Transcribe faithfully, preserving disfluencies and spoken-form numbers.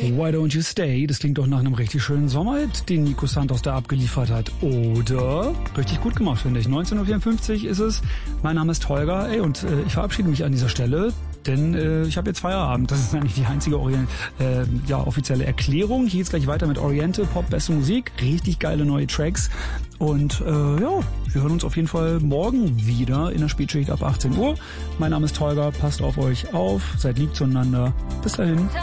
Why Don't You Stay? Das klingt doch nach einem richtig schönen Sommerhit, den Nico Santos da abgeliefert hat. Oder? Richtig gut gemacht, finde ich. neunzehn Uhr vierundfünfzig ist es. Mein Name ist Holger. Ey, und äh, ich verabschiede mich an dieser Stelle. Denn äh, ich habe jetzt Feierabend. Das ist eigentlich die einzige Orient äh, ja, offizielle Erklärung. Hier geht's gleich weiter mit Oriental Pop, beste Musik. Richtig geile neue Tracks. Und äh, ja, wir hören uns auf jeden Fall morgen wieder in der Spätschicht ab achtzehn Uhr. Mein Name ist Holger. Passt auf euch auf. Seid lieb zueinander. Bis dahin.